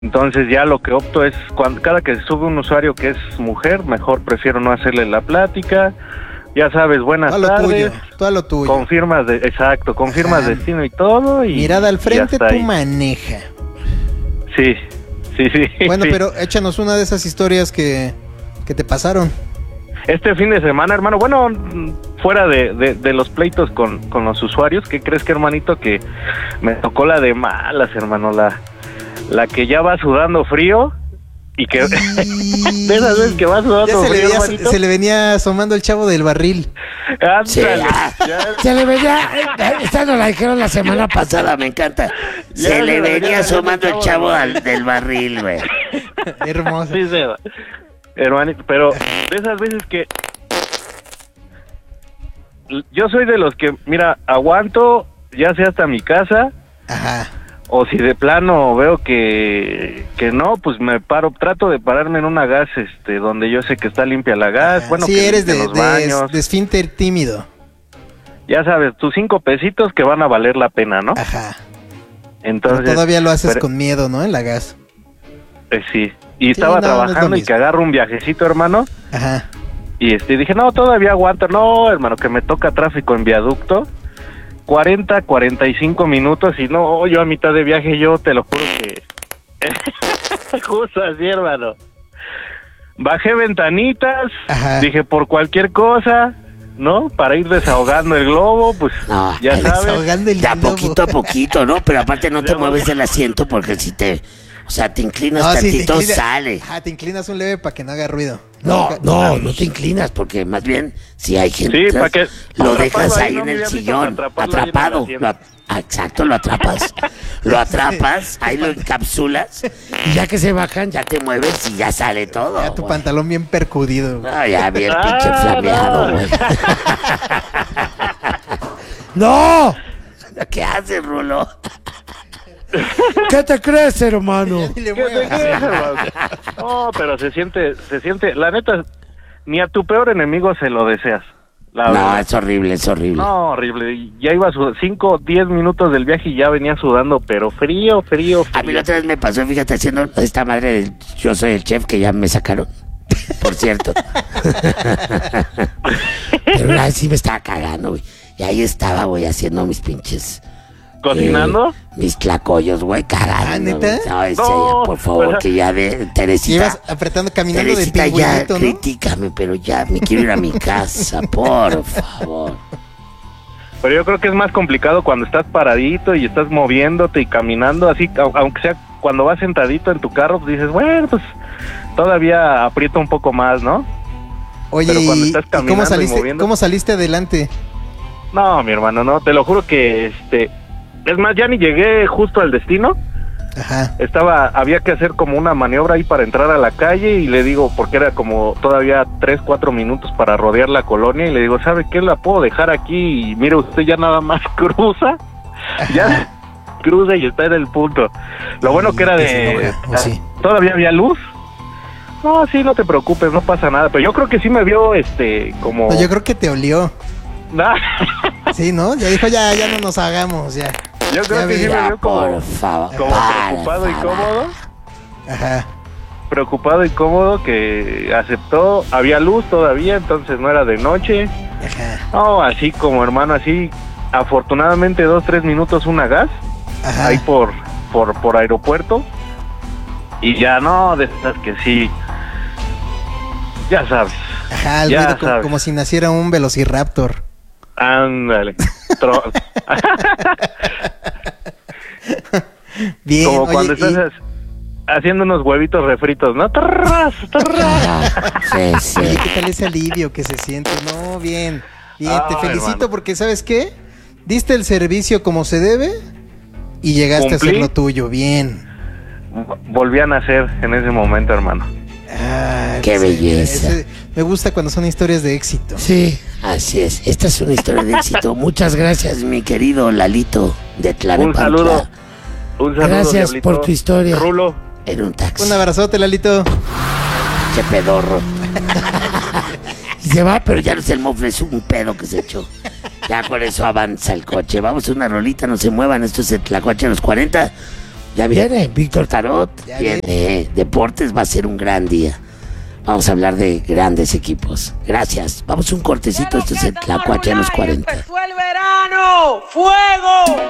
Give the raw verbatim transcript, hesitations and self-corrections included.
Entonces ya lo que opto es, cuando cada que sube un usuario que es mujer, mejor prefiero no hacerle la plática. Ya sabes, buenas todo tardes. Tuyo, todo lo tuyo. Confirmas, de, exacto, confirmas Ajá. destino y todo. Y, mirada al frente, tú ahí. maneja. Sí, sí, sí. Bueno, sí. pero échanos una de esas historias que, que te pasaron. Este fin de semana, hermano, bueno, fuera de, de, de los pleitos con, con los usuarios, ¿qué crees que, hermanito? Que me tocó la de malas, hermano, la, la que ya va sudando frío. Y que de esas veces que va sudando ya se, frío, le veía, se le venía asomando el chavo del barril. Sí, ya, ya. Se le venía, esta nos la dijeron la semana pasada, me encanta. Se ya le venía, venía asomando el chavo al, del barril, güey. Hermoso. Sí, se va. Hermanito, pero de esas veces que yo soy de los que, mira, aguanto, ya sea hasta mi casa. Ajá. O si de plano veo que que no, pues me paro, trato de pararme en una gas este donde yo sé que está limpia la gas. Ah, bueno, sí, que eres de, los de, baños. de esfínter tímido. Ya sabes, tus cinco pesitos que van a valer la pena, ¿no? Ajá. Entonces pero todavía lo haces pero, con miedo, ¿no? En la gas. Eh, sí. Y sí, no, estaba trabajando no y que agarro un viajecito, hermano. Ajá. Y este dije, no, todavía aguanto. No, hermano, que me toca tráfico en viaducto. cuarenta, cuarenta y cinco minutos y no, yo a mitad de viaje, yo te lo juro que... Justo así, hermano. Bajé ventanitas, Ajá. dije por cualquier cosa, ¿no? Para ir desahogando el globo, pues no, ya sabes. Desahogando el de a globo. poquito a poquito, ¿no? Pero aparte no te mueves del asiento porque si te... O sea, te inclinas no, tantito, sí, te inclina, sale. Ajá, te inclinas un leve para que no haga ruido. No, no, no te inclinas porque más bien si hay gente, sí, para que lo dejas ahí en el sillón, atrapado. Lo, exacto, lo atrapas. Lo atrapas, ahí lo encapsulas y ya que se bajan ya te mueves y ya sale todo. Ya tu güey. Pantalón bien percudido. No, ya bien ah, pinche flameado, güey. ¡No! ¿Qué haces, Rulo? ¿Qué te crees, hermano? ¿Qué te crees, hermano? No, pero se siente, se siente, la neta, ni a tu peor enemigo se lo deseas. La no, verdad. es horrible, es horrible. No, horrible. Ya iba a cinco, diez minutos del viaje y ya venía sudando, pero frío, frío, frío. A mí la otra vez me pasó, fíjate, haciendo esta madre del Yo Soy el Chef, que ya me sacaron, por cierto. Pero ahí sí me estaba cagando, güey. Y ahí estaba, güey, haciendo mis pinches... ¿Cocinando? Eh, mis tlacoyos, güey, cagando. ¿Ah, neta? No, ese, no, ya, por favor, pero... que ya de Teresita. Ibas apretando, caminando Teresita, de pingüinito, ya, ¿no? critícame, pero ya me quiero ir a mi casa, por favor. Pero yo creo que es más complicado cuando estás paradito y estás moviéndote y caminando, así, aunque sea cuando vas sentadito en tu carro, pues dices, bueno, pues todavía aprieto un poco más, ¿no? Oye, pero cuando estás ¿y cómo saliste, y moviendo... cómo saliste adelante? No, mi hermano, no, te lo juro que, este... Es más, ya ni llegué justo al destino. Ajá. Estaba, había que hacer como una maniobra ahí para entrar a la calle y le digo, porque era como todavía tres, cuatro minutos para rodear la colonia y le digo, ¿sabe qué? La puedo dejar aquí y mire usted ya nada más cruza, Ajá. ya cruza y está en el punto. Lo sí, bueno que era de, no, sí. todavía había luz. No, sí, no te preocupes, no pasa nada, pero yo creo que sí me vio, este, como... No, yo creo que te olió. ¿No? Sí, ¿no? Ya dijo, ya, ya no nos hagamos, ya. Yo creo ya que sí me vio como, por favor, como para, preocupado para. y cómodo. Ajá. Preocupado y cómodo que aceptó, había luz todavía, entonces no era de noche. Ajá. No, así como hermano, así, afortunadamente dos, tres minutos una gas, Ajá. ahí por, por, por aeropuerto. Y ya no, de estas que sí, ya sabes. Ajá, el ruido como, como si naciera un velociraptor. Ándale. Tro... Bien, como oye, cuando y... estás haciendo unos huevitos refritos, ¿no? ¡Tarras, tarras! Sí, sí. Oye, ¿qué tal ese alivio que se siente? No, bien, bien, oh, te felicito hermano. Porque ¿sabes qué? Diste el servicio como se debe y llegaste Cumplí. a hacer lo tuyo, bien. Volví a nacer en ese momento, hermano. Ah, qué ese, belleza. Ese, me gusta cuando son historias de éxito. Sí, así es. Esta es una historia de éxito. Muchas gracias, mi querido Lalito de Tlalnepantla. Un saludo. Un saludo, gracias Diablito. por tu historia. Rulo. En un taxi. Un abrazote, Lalito. Qué pedorro. Y se va, pero ya no es el mofle, es un pedo que se echó. Ya por eso avanza el coche. Vamos a una rolita, no se muevan. Esto es el Tlacuache a los cuarenta. Ya viene Víctor Tarot, Ya viene. viene. Deportes va a ser un gran día. Vamos a hablar de grandes equipos. Gracias. Vamos a un cortecito. Esto es el Tlacuache a los cuarenta. ¡Empezó el verano! ¡Fuego!